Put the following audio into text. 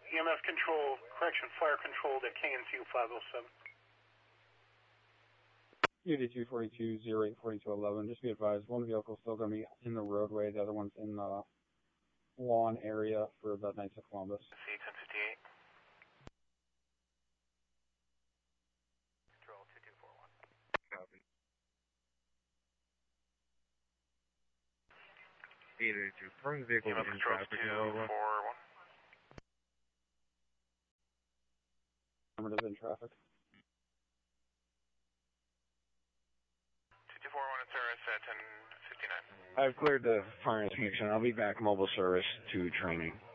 EMS control, correction, fire controlled at KNCU 507. UD 242, 084211. Just be advised, one vehicle's still going to be in the roadway, the other one's in the lawn area for the Knights of Columbus. C-1058. Control 2241. Copy. 882. From the vehicle in traffic. 2241. Affirmative in traffic. 2241 in service at 1059. I've cleared the fire inspection. I'll be back mobile service to training.